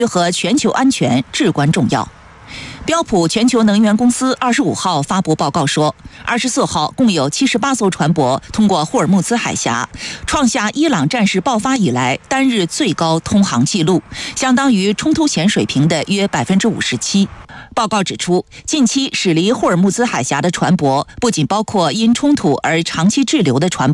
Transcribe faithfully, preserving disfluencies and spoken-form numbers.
和全球安全至关重要。标普全球能源公司二十五号发布报告说，二十四号共有七十八艘船舶通过霍尔木兹海峡，创下伊朗战事爆发以来单日最高通航纪录，相当于冲突前水平的约百分之五十七。报告指出，近期驶离霍尔木兹海峡的船舶不仅包括因冲突而长期滞留的船